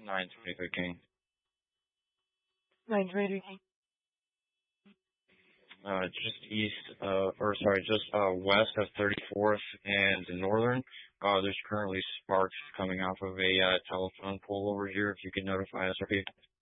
923 King. 923. Just west of 34th and Northern. There's currently sparks coming off of a telephone pole over here. If you could notify SRP.